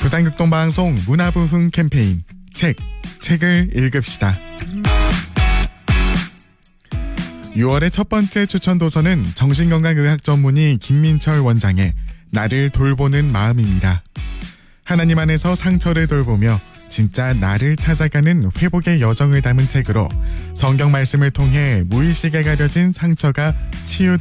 부산극동방송 문화부흥 캠페인 책을 읽읍시다. 6월의 첫 번째 추천 도서는 정신건강의학 전문의 김민철 원장의 나를 돌보는 마음입니다. 하나님 안에서 상처를 돌보며 진짜 나를 찾아가는 회복의 여정을 담은 책으로 성경 말씀을 통해 무의식에 가려진 상처가 치유